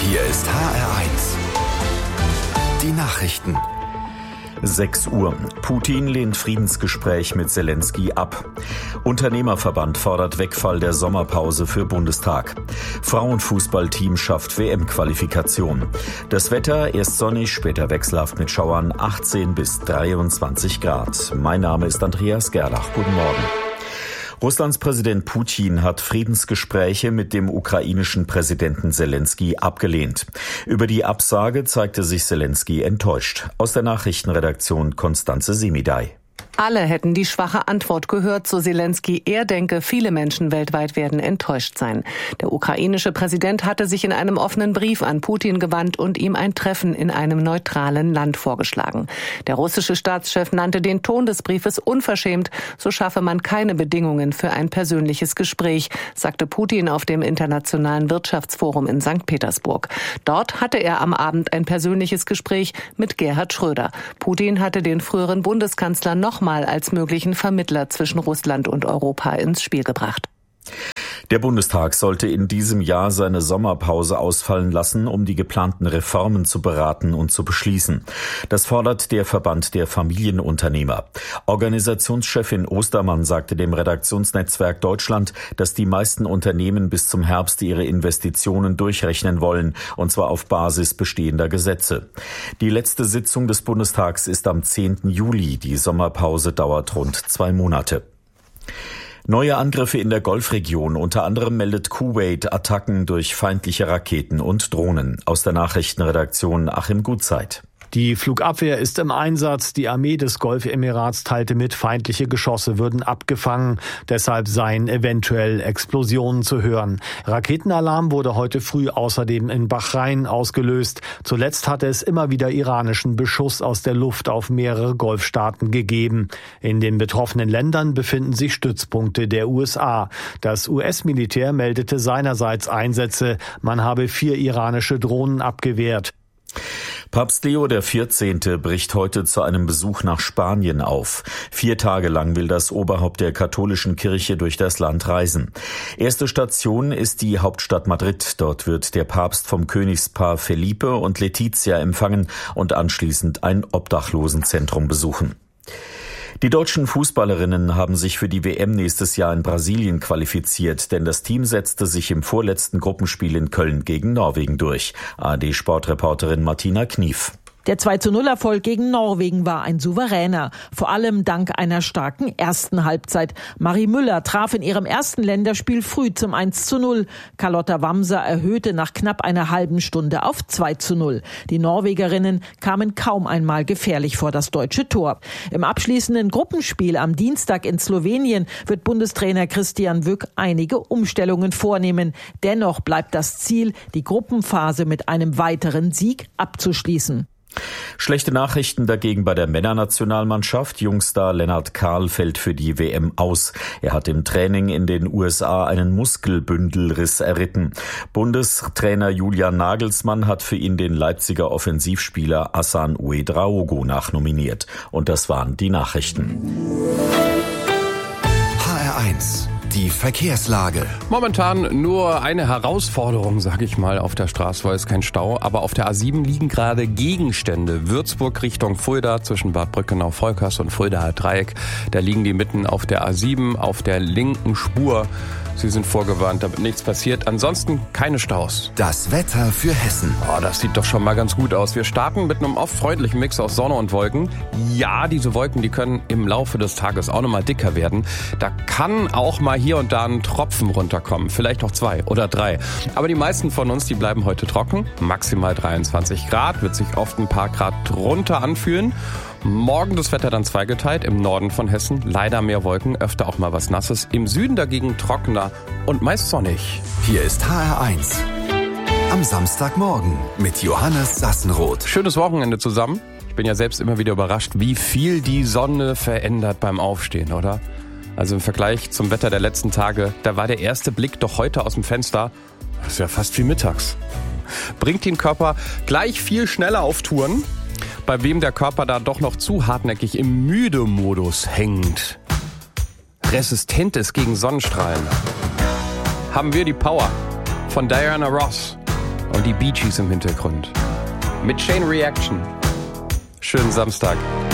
Hier ist HR1. Die Nachrichten. 6 Uhr. Putin lehnt Friedensgespräch mit Selenskyj ab. Unternehmerverband fordert Wegfall der Sommerpause für Bundestag. Frauenfußballteam schafft WM-Qualifikation. Das Wetter erst sonnig, später wechselhaft mit Schauern, 18 bis 23 Grad. Mein Name ist Andreas Gerlach. Guten Morgen. Russlands Präsident Putin hat Friedensgespräche mit dem ukrainischen Präsidenten Selenskyj abgelehnt. Über die Absage zeigte sich Selenskyj enttäuscht. Aus der Nachrichtenredaktion Konstanze Semidai. Alle hätten die schwache Antwort gehört, so Selenskyj. Er denke, viele Menschen weltweit werden enttäuscht sein. Der ukrainische Präsident hatte sich in einem offenen Brief an Putin gewandt und ihm ein Treffen in einem neutralen Land vorgeschlagen. Der russische Staatschef nannte den Ton des Briefes unverschämt, so schaffe man keine Bedingungen für ein persönliches Gespräch, sagte Putin auf dem Internationalen Wirtschaftsforum in St. Petersburg. Dort hatte er am Abend ein persönliches Gespräch mit Gerhard Schröder. Putin hatte den früheren Bundeskanzler nochmal als möglichen Vermittler zwischen Russland und Europa ins Spiel gebracht. Der Bundestag sollte in diesem Jahr seine Sommerpause ausfallen lassen, um die geplanten Reformen zu beraten und zu beschließen. Das fordert der Verband der Familienunternehmer. Organisationschefin Ostermann sagte dem Redaktionsnetzwerk Deutschland, dass die meisten Unternehmen bis zum Herbst ihre Investitionen durchrechnen wollen, und zwar auf Basis bestehender Gesetze. Die letzte Sitzung des Bundestags ist am 10. Juli. Die Sommerpause dauert rund 2 Monate. Neue Angriffe in der Golfregion. Unter anderem meldet Kuwait Attacken durch feindliche Raketen und Drohnen. Aus der Nachrichtenredaktion Achim Gutzeit. Die Flugabwehr ist im Einsatz. Die Armee des Golfemirats teilte mit, feindliche Geschosse würden abgefangen. Deshalb seien eventuell Explosionen zu hören. Raketenalarm wurde heute früh außerdem in Bahrain ausgelöst. Zuletzt hatte es immer wieder iranischen Beschuss aus der Luft auf mehrere Golfstaaten gegeben. In den betroffenen Ländern befinden sich Stützpunkte der USA. Das US-Militär meldete seinerseits Einsätze. Man habe 4 iranische Drohnen abgewehrt. Papst Leo XIV. Bricht heute zu einem Besuch nach Spanien auf. 4 Tage lang will das Oberhaupt der katholischen Kirche durch das Land reisen. Erste Station ist die Hauptstadt Madrid. Dort wird der Papst vom Königspaar Felipe und Letizia empfangen und anschließend ein Obdachlosenzentrum besuchen. Die deutschen Fußballerinnen haben sich für die WM nächstes Jahr in Brasilien qualifiziert, denn das Team setzte sich im vorletzten Gruppenspiel in Köln gegen Norwegen durch. ARD-Sportreporterin Martina Knief. Der 2:0-Erfolg gegen Norwegen war ein souveräner, vor allem dank einer starken ersten Halbzeit. Marie Müller traf in ihrem ersten Länderspiel früh zum 1:0. Carlotta Wamser erhöhte nach knapp einer halben Stunde auf 2:0. Die Norwegerinnen kamen kaum einmal gefährlich vor das deutsche Tor. Im abschließenden Gruppenspiel am Dienstag in Slowenien wird Bundestrainer Christian Wück einige Umstellungen vornehmen. Dennoch bleibt das Ziel, die Gruppenphase mit einem weiteren Sieg abzuschließen. Schlechte Nachrichten dagegen bei der Männernationalmannschaft. Jungstar Lennart Kahl fällt für die WM aus. Er hat im Training in den USA einen Muskelbündelriss erlitten. Bundestrainer Julian Nagelsmann hat für ihn den Leipziger Offensivspieler Hassan Ouedraogo nachnominiert. Und das waren die Nachrichten. HR1. Die Verkehrslage. Momentan nur eine Herausforderung, sage ich mal, auf der Straße, weil es kein Stau. Aber auf der A7 liegen gerade Gegenstände. Würzburg Richtung Fulda zwischen Bad Brückenau-Volkers und Fuldaer Dreieck. Da liegen die mitten auf der A7 auf der linken Spur. Sie sind vorgewarnt, damit nichts passiert. Ansonsten keine Staus. Das Wetter für Hessen. Oh, das sieht doch schon mal ganz gut aus. Wir starten mit einem oft freundlichen Mix aus Sonne und Wolken. Ja, diese Wolken, die können im Laufe des Tages auch nochmal dicker werden. Da kann auch mal hier und da ein Tropfen runterkommen. Vielleicht auch 2 oder 3. Aber die meisten von uns, die bleiben heute trocken. Maximal 23 Grad, wird sich oft ein paar Grad drunter anfühlen. Morgen das Wetter dann zweigeteilt, im Norden von Hessen leider mehr Wolken, öfter auch mal was Nasses, im Süden dagegen trockener und meist sonnig. Hier ist HR1 am Samstagmorgen mit Johannes Sassenroth. Schönes Wochenende zusammen. Ich bin ja selbst immer wieder überrascht, wie viel die Sonne verändert beim Aufstehen, oder? Also im Vergleich zum Wetter der letzten Tage, da war der erste Blick doch heute aus dem Fenster, das ist ja fast wie mittags. Bringt den Körper gleich viel schneller auf Touren. Bei wem der Körper da doch noch zu hartnäckig im Müde-Modus hängt, resistent ist gegen Sonnenstrahlen, haben wir die Power von Diana Ross. Und die Bee Gees im Hintergrund. Mit Chain Reaction. Schönen Samstag.